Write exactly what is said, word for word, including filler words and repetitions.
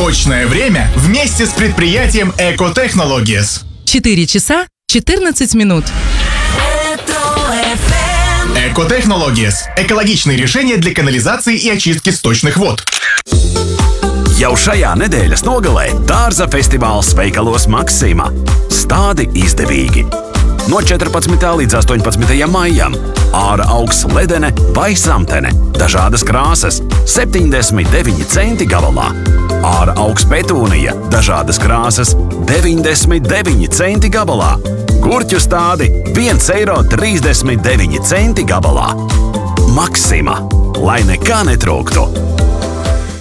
Точное время вместе с предприятием Экотехнологиес. четыре часа четырнадцать минут. Экотехнологиес. Экологичные решения для канализации и очистки сточных вод. Jau šajā nedēļas nogalē dārza festivāls veikalos Maksima. Stādi izdevīgi. No četrpadsmitā līdz astoņpadsmitajam maijam ārā augs ledene vai samtene, dažādas krāsas, septiņdesmit deviņi centi gabalā. Ārā augs petūnija, dažādas krāsas, deviņdesmit deviņi centi gabalā. Gurķu stādi viens eiro trīsdesmit deviņi centi gabalā. Maksima, lai nekā netrūktu.